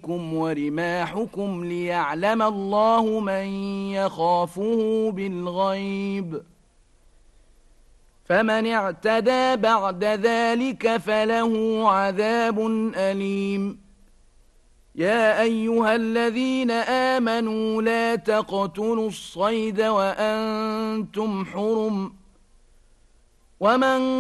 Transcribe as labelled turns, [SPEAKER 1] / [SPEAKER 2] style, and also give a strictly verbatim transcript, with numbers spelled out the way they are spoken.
[SPEAKER 1] سهامكم ورماحكم ليعلم الله من يخافه بالغيب. فمن اعتدى بعد ذلك فله عذاب أليم. يا أيها الذين آمنوا لا تقتلوا الصيد وأنتم حرم، ومن